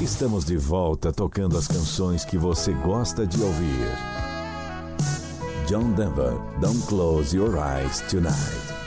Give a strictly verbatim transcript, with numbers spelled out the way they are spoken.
Estamos de volta tocando as canções que você gosta de ouvir. John Denver, Don't Close Your Eyes Tonight.